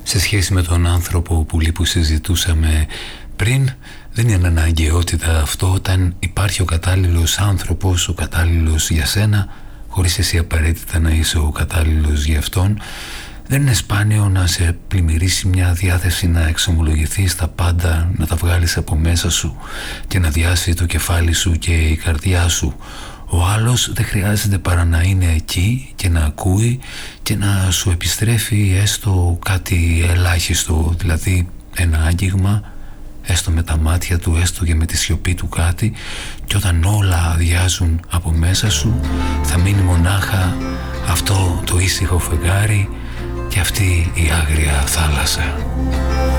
σε σχέση με τον άνθρωπο που συζητούσαμε πριν, δεν είναι αναγκαιότητα αυτό όταν υπάρχει ο κατάλληλος άνθρωπος, ο κατάλληλος για σένα, χωρίς εσύ απαραίτητα να είσαι ο κατάλληλος για αυτόν. Δεν είναι σπάνιο να σε πλημμυρίσει μια διάθεση να εξομολογηθείς τα πάντα, να τα βγάλεις από μέσα σου και να διάσει το κεφάλι σου και η καρδιά σου. Ο άλλος δεν χρειάζεται παρά να είναι εκεί και να ακούει και να σου επιστρέφει έστω κάτι ελάχιστο, δηλαδή ένα άγγιγμα, έστω με τα μάτια του, έστω και με τη σιωπή του κάτι, και όταν όλα αδειάζουν από μέσα σου θα μείνει μονάχα αυτό το ήσυχο φεγγάρι και αυτή η άγρια θάλασσα.